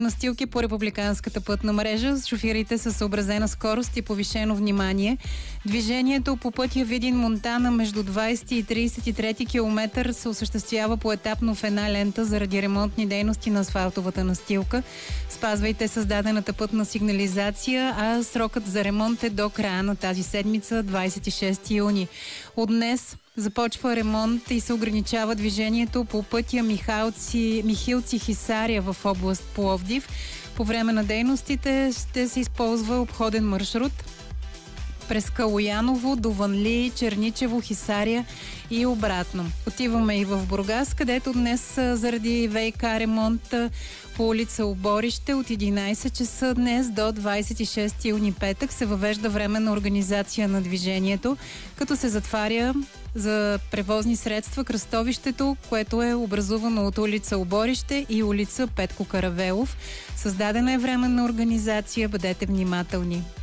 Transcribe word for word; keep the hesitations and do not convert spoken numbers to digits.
Настилки по републиканската пътна мрежа, шофирайте със съобразена скорост и повишено внимание. Движението по пътя Видин-Монтана между двайсети и трийсет и трети километър се осъществява поетапно в една лента заради ремонтни дейности на асфалтовата настилка. Спазвайте създадената пътна сигнализация, а срокът за ремонт е до края на тази седмица, двайсет и шести юни. От днес започва ремонт и се ограничава движението по пътя Михалци, Михилци-Хисаря в област Пловдив. По време на дейностите ще се използва обходен маршрут през Калояново до Ванли, Черничево, Хисаря и обратно. Отиваме и в Бургас, където днес заради ВиК ремонт по улица Оборище от единайсет часа днес до двайсет и шести юни петък се въвежда временна организация на движението, като се затваря за превозни средства кръстовището, което е образувано от улица Оборище и улица Петко Каравелов. Създадена е временна организация, бъдете внимателни.